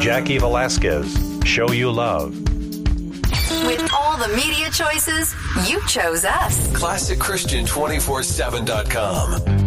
Jackie Velasquez, Show You Love. With all the media choices, you chose us. ClassicChristian247.com.